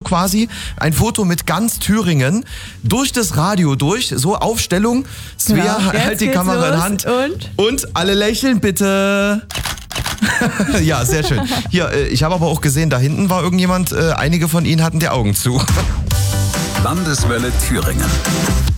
quasi, ein Foto mit ganz Thüringen, durch das Radio durch, so Aufstellung. Svea, halt die Kamera in Hand. Und alle lächeln bitte. Ja, sehr schön. Hier, ich habe aber auch gesehen, da hinten war irgendjemand, einige von Ihnen hatten die Augen zu. Landeswelle Thüringen.